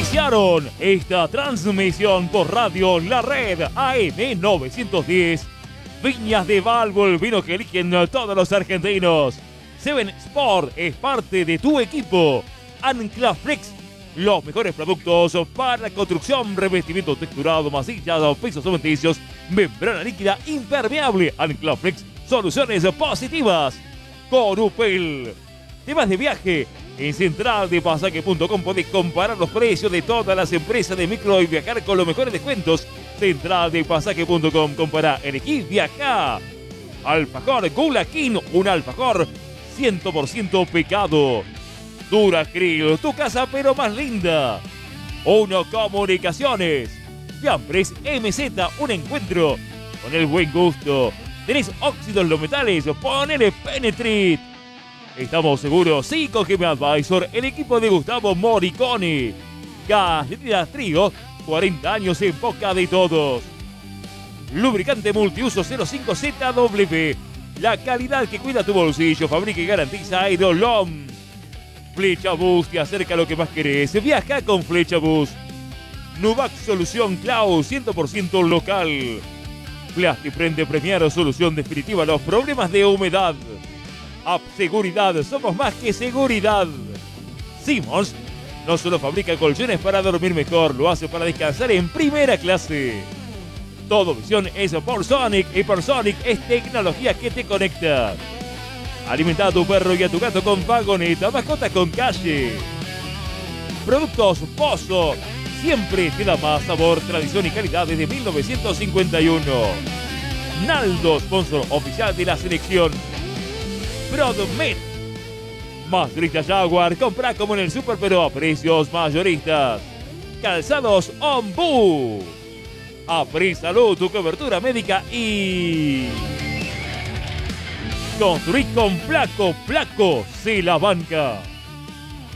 Iniciaron esta transmisión por Radio La Red AM 910. Viñas de Valvo, el vino que eligen todos los argentinos. Seven Sport es parte de tu equipo. Anclaflex, los mejores productos para construcción, revestimiento texturado, masillado, pisos cementicios, membrana líquida impermeable. Anclaflex, soluciones positivas. Corupel, temas de viaje. En centraldepasaje.com podés comparar los precios de todas las empresas de micro y viajar con los mejores descuentos. Centraldepasaje.com, compará, elegí, viajá. Alfajor Gulaquín, un alfajor 100% pecado. Duracryl, tu casa pero más linda. Uno Comunicaciones. Fiambres MZ, un encuentro con el buen gusto. ¿Tenés óxidos en los metales? Ponele Penetrit. Estamos seguros, sí, con GM Advisor, el equipo de Gustavo Moriconi. Galletitas Trigo, 40 años en boca de todos. Lubricante multiuso 05ZW. La calidad que cuida tu bolsillo, fabrica y garantiza Aerolom. Flecha Bus te acerca a lo que más querés. Viaja con Flecha Bus. Nuvac Solución Cloud, 100% local. Plastiprende Premiar, solución definitiva a los problemas de humedad. App Seguridad, somos más que seguridad. Simmons no solo fabrica colchones para dormir mejor, lo hace para descansar en primera clase. Todo visión es por Sonic y por Sonic es tecnología que te conecta. Alimenta a tu perro y a tu gato con vagoneta, mascota con calle. Productos Pozo, siempre te da más sabor, tradición y calidad desde 1951. Naldo, sponsor oficial de la selección. Prodmed, mayorista Jaguar, compra como en el super pero a precios mayoristas. Calzados Ombú, Apri Salud, tu cobertura médica. Y construir con Placo, se la banca.